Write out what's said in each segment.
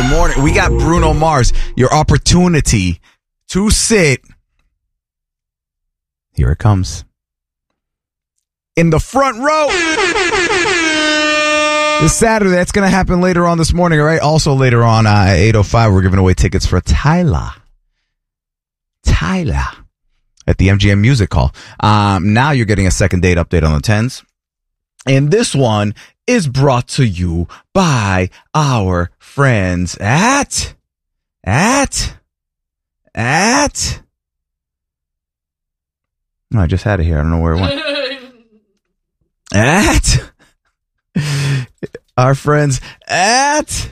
Good morning. We got Bruno Mars. Your opportunity to sit. Here it comes. In the front row. This Saturday. That's going to happen later on this morning, all right? Also later on at 8:05, we're giving away tickets for Tyler. At the MGM Music Hall. Now you're getting a second date update on the 10s. And this one is brought to you by our friends at I just had it here. I don't know where it went. Our friends at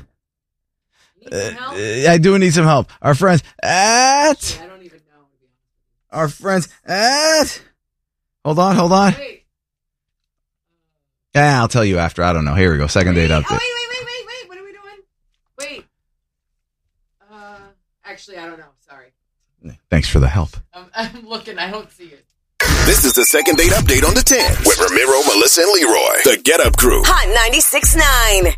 I do need some help. Our friends at I don't even know. Our friends at Hold on. Wait. Yeah, I'll tell you after. I don't know. Here we go. Second date update. Oh, wait. What are we doing? Wait. Actually, I don't know. Sorry. Thanks for the help. I'm looking. I don't see it. This is the second date update on the 10 with Ramiro, Melissa, and Leroy. The Get Up Crew. Hot 96.9.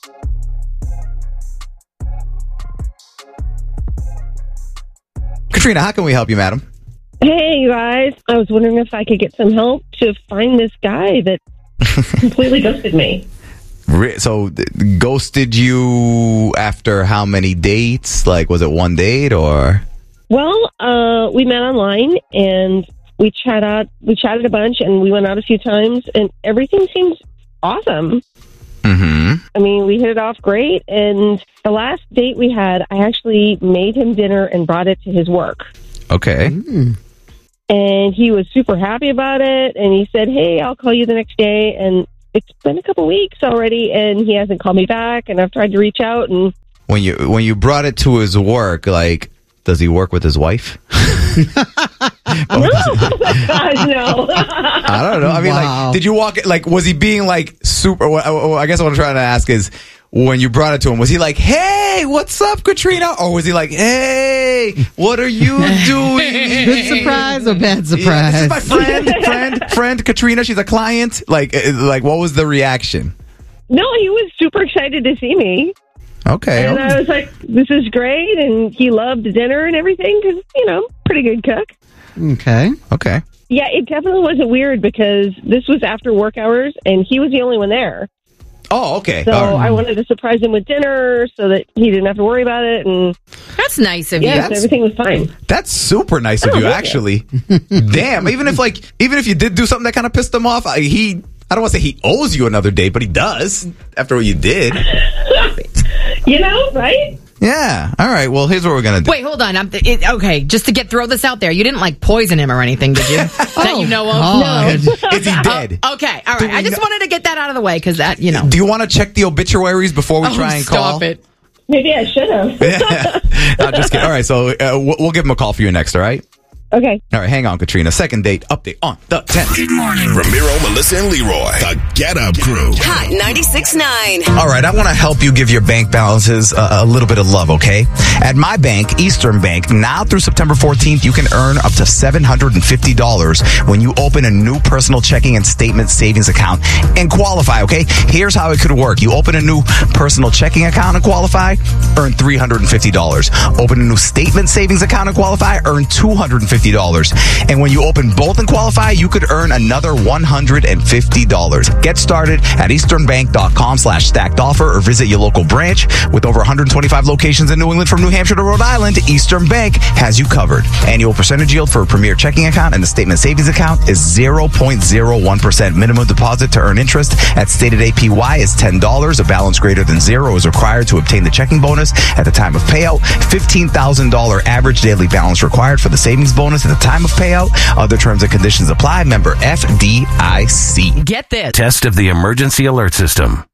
Katrina, how can we help you, madam? Hey, you guys. I was wondering if I could get some help to find this guy that completely ghosted me. So, ghosted you after how many dates? Like, was it one date or? Well, we met online and we chatted a bunch and we went out a few times and everything seems awesome. Mm-hmm. I mean, we hit it off great. And the last date we had, I actually made him dinner and brought it to his work. Okay. And he was super happy about it. And he said, hey, I'll call you the next day. And it's been a couple weeks already, and he hasn't called me back. And I've tried to reach out. And when you brought it to his work, like, does he work with his wife? No, oh my gosh, no. I don't know. I mean, like, did you walk? Like, was he being like super? I guess what I'm trying to ask is, when you brought it to him, was he like, "Hey, what's up, Katrina?" Or was he like, "Hey, what are you doing?" Good surprise or bad surprise? Yeah, this is my friend Katrina. She's a client. Like, what was the reaction? No, he was super excited to see me. Okay. And I was like, this is great. And he loved dinner and everything because, pretty good cook. Okay. Yeah, it definitely wasn't weird because this was after work hours and he was the only one there. Oh, okay. So I wanted to surprise him with dinner so that he didn't have to worry about it. And that's nice of you. Yes, everything was fine. That's super nice of you, actually. Damn. Even if you did do something that kind of pissed him off, I don't want to say he owes you another date, but he does after what you did. Right? Yeah. All right. Well, here's what we're going to do. Wait, hold on. Okay, just to throw this out there, you didn't like poison him or anything, did you? That you know of? No. Is he dead? Okay. All right. I just wanted to get that out of the way because that, Do you want to check the obituaries before we try and call? Stop it. Maybe I should have. No, just kidding. All right. So we'll give him a call for you next. All right. Okay. All right, hang on, Katrina. Second date update on the 10th. Good morning. Ramiro, Melissa, and Leroy. The Get Up Crew. Hot 96.9. All right, I want to help you give your bank balances a little bit of love, okay? At my bank, Eastern Bank, now through September 14th, you can earn up to $750 when you open a new personal checking and statement savings account and qualify, okay? Here's how it could work. You open a new personal checking account and qualify, earn $350. Open a new statement savings account and qualify, earn $250. And when you open both and qualify, you could earn another $150. Get started at easternbank.com/stacked offer or visit your local branch. With over 125 locations in New England from New Hampshire to Rhode Island, Eastern Bank has you covered. Annual percentage yield for a premier checking account and the statement savings account is 0.01%. Minimum deposit to earn interest at stated APY is $10. A balance greater than zero is required to obtain the checking bonus at the time of payout. $15,000 average daily balance required for the savings bonus at the time of payout. Other terms and conditions apply. Member FDIC. Get this. Test of the emergency alert system.